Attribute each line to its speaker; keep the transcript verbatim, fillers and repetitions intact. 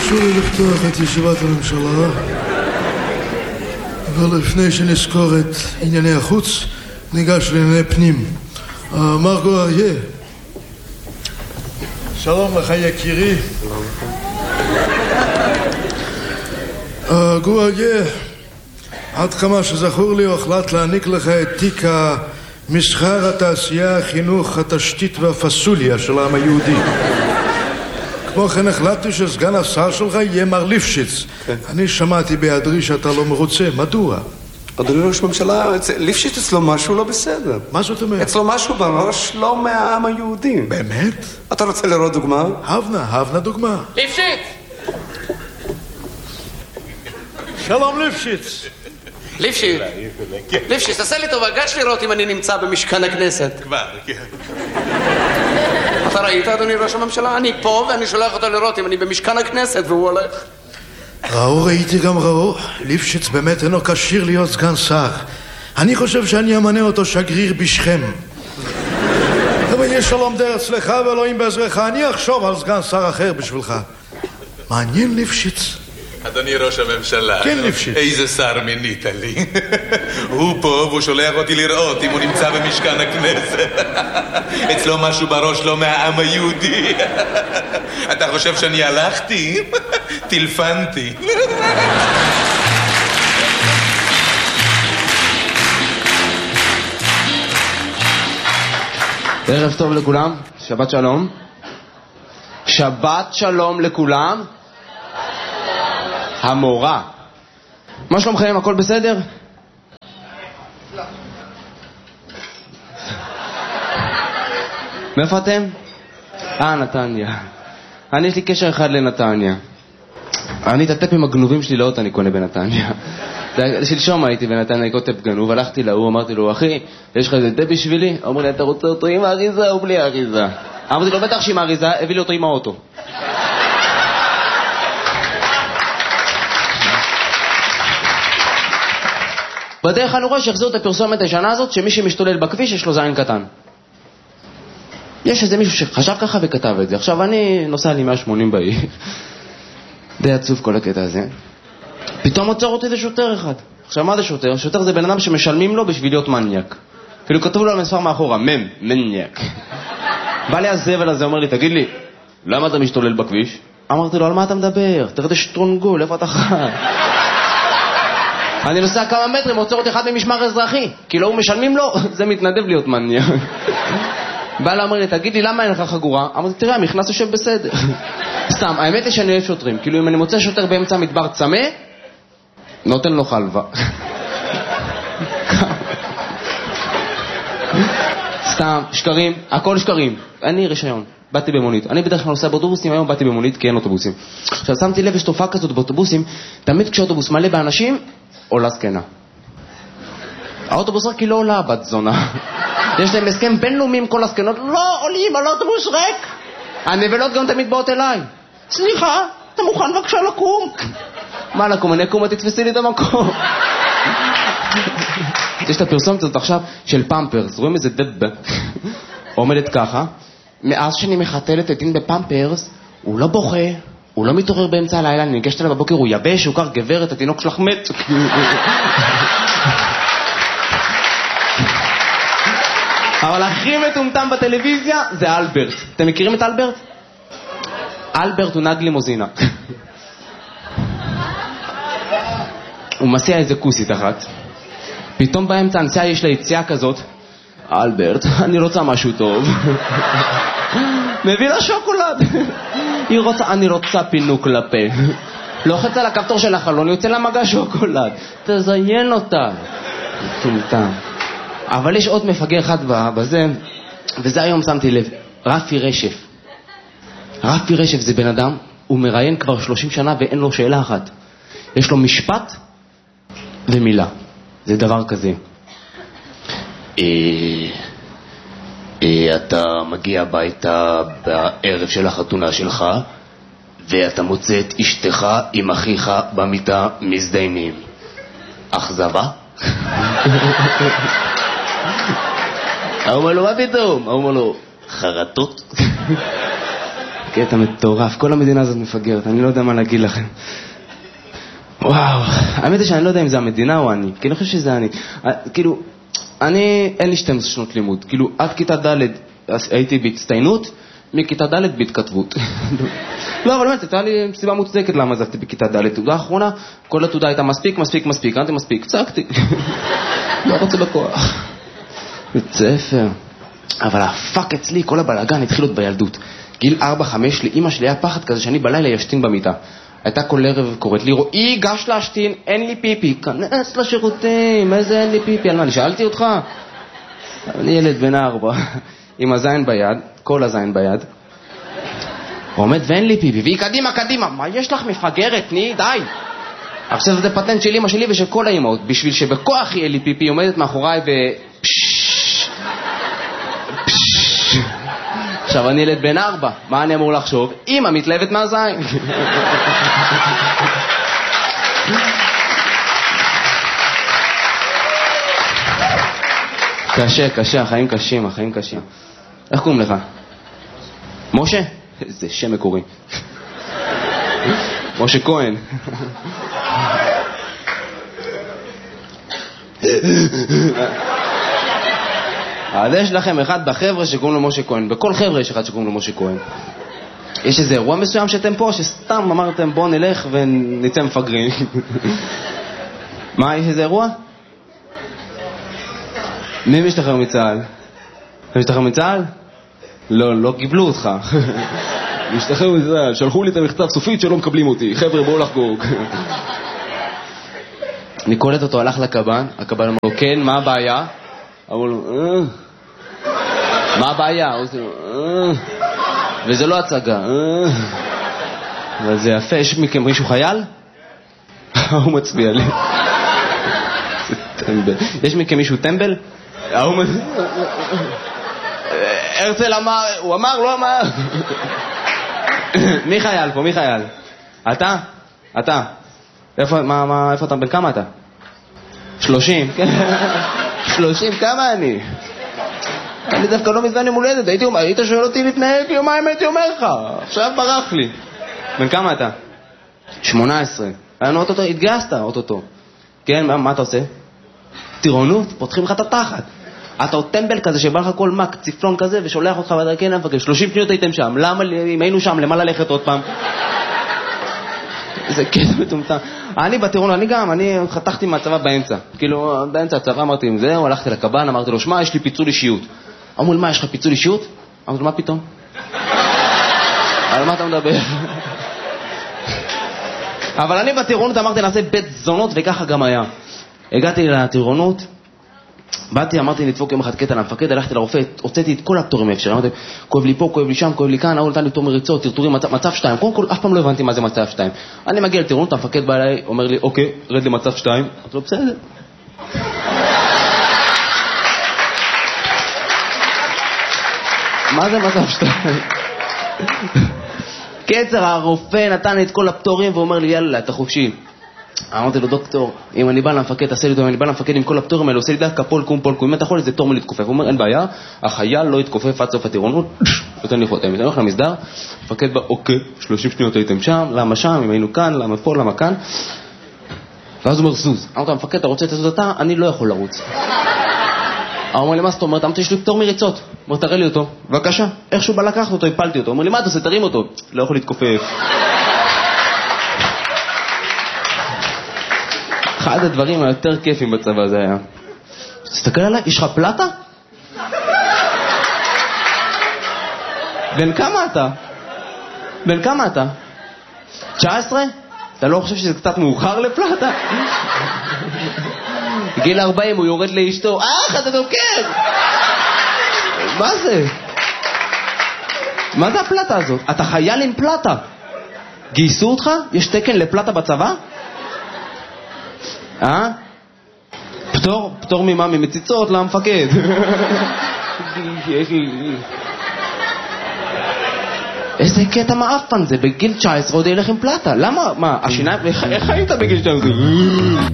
Speaker 1: תרשו לי לפתוח את ישיבת הממשלה, ולפני שנזכור את ענייני החוץ, ניגש לענייני פנים. מר גואריה, שלום לך יקירי. גואריה, עד כמה שזכור לי, הוחלט להעניק לך את תיק המסחר, התעשייה, החינוך, התשתית והפסוליה של העם היהודי. כמו כן החלטתי שסגן השר שלך יהיה מר ליפשיץ. אני שמעתי בהיעדרי שאתה לא מרוצה. מדוע?
Speaker 2: אדוני ראש הממשלה, ליפשיץ אצלו משהו לא בסדר.
Speaker 1: מה זאת אומרת?
Speaker 2: אצלו משהו בראש לא מהעם היהודי.
Speaker 1: באמת?
Speaker 2: אתה רוצה לראות דוגמה?
Speaker 1: הבנה, הבנה דוגמה.
Speaker 3: ליפשיץ!
Speaker 1: שלום ליפשיץ.
Speaker 3: ליפשיץ, ליפשיץ, תעשה לי טובה, גש לראות אם אני נמצא במשכן הכנסת.
Speaker 4: כבר, כן.
Speaker 3: אתה ראית, אדוני ראש הממשלה? אני פה ואני שולח אותו לראות אם אני במשכן הכנסת והוא הולך.
Speaker 1: ראו, ראיתי גם ראו. ליפשיץ באמת אינו כשיר להיות סגן שר. אני חושב שאני אמנה אותו שגריר בשכם. אבל יש שלום דרך אצלך ואלוהים בעזרך. אני אחשוב על סגן שר אחר בשבילך. מעניין ליפשיץ.
Speaker 4: אדוני ראש הממשלה,
Speaker 1: כן, ליפשיץ.
Speaker 4: איזה שר מינית לי. הוא פה והוא שולח אותי לראות אם הוא נמצא במשכן הכנסת. אצלו משהו בראש לא מהעם היהודי. אתה חושב שאני הלכתי? טלפנתי.
Speaker 5: ערב טוב לכולם, שבת שלום. שבת שלום לכולם. המורה. מה שלומכם? הכל בסדר? מאיפה אתם? אה, נתניה. אני יש לי קשר אחד לנתניה. אני את הטפים הגנובים שלי לאות אני קונה בנתניה. שלשום הייתי בנתניה, אני קוטפ גנוב, הלכתי להוא, אמרתי לו, אחי, יש לך איזה טפ בשבילי? אמר לי, אתה רוצה אותו עם האריזה או בלי האריזה? אמרתי לו, בטח שעם האריזה, הביא לי אותו עם האוטו. בדרך אני רואה שהחזירו את הפרסומת הישנה הזאת, שמי שמשתולל בכביש יש לו זין קטן. יש איזה מישהו שחשב ככה וכתב את זה. עכשיו אני נוסע לי מאה ושמונים בעיר. די עצוב כל הקטע הזה. פתאום עוצר אותי זה שוטר אחד. עכשיו מה זה שוטר? שוטר זה בן אדם שמשלמים לו בשביל להיות מניאק. כאילו כתוב לו על המספר מאחורה, מם, מניאק. בא לי הזבל הזה, אומר לי, תגיד לי, למה אתה משתולל בכביש? אמרתי לו, על מה אתה מדבר? תראה את השטרונגול, איפה אתה חי? אני נוסע כמה מטרים, עוצר אותי אחד ממשמר אזרחי. כי לא הוא משלמים לו, זה מתנדב להיות מניאק. בא לה, אמר לי, תגיד לי, למה אין לך חגורה? אמרתי, תראה, המכנס יושב בסדר. סתם, האמת היא שאני אוהב שוטרים. כאילו, אם אני מוצא שוטר באמצע מדבר צמא, נותן לו חלבה. סתם, שקרים, הכל שקרים. אני רישיון, באתי במונית. אני בדרך כלל נוסע באוטובוסים, היום באתי במונית כי אין אוטובוסים. עכשיו, שמתי לב, יש תופעה כזאת באוטובוסים, תמיד כשאוטובוס מלא באנשים, עולה זקנה. האוטובוס רק כי לא עולה בת זונה. יש להם הסכם בינלאומי עם כל הסקנות, לא עולים על אוטובוס ריק. הנבלות גם תמיד באות אליי. סליחה, אתה מוכן בבקשה לקום? מה לקום? אני אקום, תתפסי לי את המקום. יש את הפרסומת הזאת עכשיו של פמפרס, רואים איזה דב עומדת ככה, מאז שאני מחתלת את דין בפמפרס, הוא לא בוכה, הוא לא מתעורר באמצע הלילה, אני ניגשת אליו בבוקר, הוא יבש, הוא קר גברת, התינוק שלך מת. אבל הכי מטומטם בטלוויזיה זה אלברט. אתם מכירים את אלברט? אלברט הוא נהג לימוזינה. הוא מסיע איזה כוסית אחת. פתאום באמצע הנסיעה יש לה יציאה כזאת. אלברט, אני רוצה משהו טוב. מביא לה שוקולד. היא רוצה, אני רוצה פינוק לפה. לוחץ על הכפתור של החלון, יוצא לה מגע שוקולד. תזיין אותה. מטומטם. אבל יש עוד מפגר אחד בזה, וזה היום שמתי לב, רפי רשף. רפי רשף זה בן אדם, הוא מראיין כבר שלושים שנה ואין לו שאלה אחת. יש לו משפט ומילה. זה דבר כזה. אתה מגיע הביתה בערב של החתונה שלך, ואתה מוצא את אשתך עם אחיך במיטה מזדיינים. אכזבה? הוא אומר לו, מה פתאום? הוא אומר לו, חרטות. קטע מטורף, כל המדינה הזאת מפגרת, אני לא יודע מה להגיד לכם. וואו, האמת היא שאני לא יודע אם זה המדינה או אני, כי אני חושב שזה אני. כאילו, אני, אין לי שתים עשרה שנות לימוד, כאילו, עד כיתה ד' הייתי בהצטיינות, מכיתה ד' בהתכתבות. לא, אבל באמת, הייתה לי סיבה מוצדקת למה עזבתי בכיתה ד'. תעודה האחרונה, כל התעודה הייתה מספיק, מספיק, מספיק, ראיתי מספיק, צעקתי. לא רוצה בכוח. בית ספר. אבל הפאק אצלי, כל הבלגן התחיל עוד בילדות. גיל ארבע חמש, לאמא שלי היה פחד כזה שאני בלילה ישתין במיטה. הייתה כל ערב קוראת לי, רואי, גש להשתין, אין לי פיפי. כנס לשירותים, איזה אין לי פיפי? על מה, אני שאלתי אותך? אני ילד בן ארבע, עם הזין ביד, כל הזין ביד. עומד ואין לי פיפי, והיא קדימה, קדימה. מה יש לך מפגרת? ני, די. עכשיו זה פטנט של אמא שלי ושל כל האמאות. בשביל שבכוח יהיה לי פיפי, עומדת מאחוריי ו... עכשיו אני ילד בן ארבע, מה אני אמור לחשוב? אמא מתלהבת מהזין. קשה, קשה, החיים קשים, החיים קשים. איך קוראים לך? משה? איזה שם מקורי. משה כהן. אז יש לכם אחד בחבר'ה שקוראים לו משה כהן, בכל חבר'ה יש אחד שקוראים לו משה כהן. יש איזה אירוע מסוים שאתם פה, שסתם אמרתם בוא נלך ונצא מפגרים. מה, יש איזה אירוע? מי משתחרר מצה"ל? מי משתחרר מצה"ל? לא, לא קיבלו אותך. משתחרר מצה"ל, שלחו לי את המכתב סופית שלא מקבלים אותי, חבר'ה בואו לחגוג. אני קולט אותו, הלך לקב"ן, הקב"ן אמר לו, כן, מה הבעיה? אמרו לו, אה, מה הבעיה? הוא עושה לו, אה, וזה לא הצגה, אה. אבל זה יפה, יש מכם מישהו חייל? הוא מצביע לי. יש מכם מישהו טמבל? הוא מצביע... הרצל אמר, הוא אמר, לא אמר. מי חייל פה, מי חייל? אתה? אתה? איפה, מה, מה, איפה אתה, בן כמה אתה? שלושים, כן. שלושים, כמה אני? אני דווקא לא מזמן עם הולדת, הייתי אומר, היית שואל אותי לפני יומיים, הייתי אומר לך, עכשיו ברח לי. בן כמה אתה? שמונה עשרה. היינו אוטוטו, התגייסת אוטוטו. כן, מה, מה אתה עושה? טירונות, פותחים לך את התחת. אתה עוד טמבל כזה שבא לך כל מק, ציפלון כזה, ושולח אותך ואתה כן, המפגר, שלושים שניות הייתם שם, למה, אם היינו שם, למה ללכת עוד פעם? זה קטע מטומטם. אני בטירונות, אני גם, אני חתכתי מהצבא באמצע. כאילו, באמצע הצבא אמרתי עם זהו, הלכתי לקב"ן, אמרתי לו, שמע, יש לי פיצול אישיות. אמרו לי, מה, יש לך פיצול אישיות? אמרתי לו, מה פתאום? על מה אתה מדבר? אבל אני בטירונות אמרתי, נעשה בית זונות, וככה גם היה. הגעתי לטירונות, באתי, אמרתי, נדפוק יום אחד קטע למפקד, הלכתי לרופא, הוצאתי את כל הפטורים האפשר, אמרתי, כואב לי פה, כואב לי שם, כואב לי כאן, הוא נתן לי פטור מריצות, טרטורים, מצב, מצב שתיים, קודם כל, אף פעם לא הבנתי מה זה מצב שתיים. אני מגיע לטירונות, המפקד בא אליי, אומר לי, אוקיי, רד למצב שתיים, אמרתי לו, בסדר. מה זה מצב שתיים? קצר, הרופא נתן לי את כל הפטורים, ואומר לי, יאללה, אתה חופשי. אמרתי לו, דוקטור, אם אני בא למפקד, תעשה לי אותו, אם אני בא למפקד עם כל הפטורים האלה, עושה לי דווקא פול קום, פול קום, אם אתה יכול איזה תור מלהתכופף. הוא אומר, אין בעיה, החייל לא יתכופף עד סוף הטירונות, נותן לי חותם. אני הולך למסדר, מפקד בא, אוקיי, שלושים שניות הייתם שם, למה שם, אם היינו כאן, למה פה, למה כאן. ואז הוא אומר, זוז. אמרתי, המפקד, אתה רוצה לעשות אותה? אני לא יכול לרוץ. הוא אומר לי, מה זאת אומרת? אמרתי, יש לי פטור מריצות. אומר, תראה לי אותו. בבקשה. איכשהו בא לקחת אותו, הפלתי אותו. הוא אומר לי, מה אתה עושה? תרים אותו. לא יכול להתכופף. אחד הדברים היותר כיפים בצבא זה היה. תסתכל עליי, יש לך פלטה? בן כמה אתה? בן כמה אתה? תשע עשרה? אתה לא חושב שזה קצת מאוחר לפלטה? גיל ארבעים הוא יורד לאשתו, אך, אתה דוקר! מה זה? מה זה הפלטה הזאת? אתה חייל עם פלטה. גייסו אותך? יש תקן לפלטה בצבא? אה? פטור? פטור ממה? ממציצות למפקד. איזה קטע מאפן זה, בגיל תשע עשרה עוד ילך עם פלטה. למה? מה? השיניים? איך היית בגיל תשע עשרה?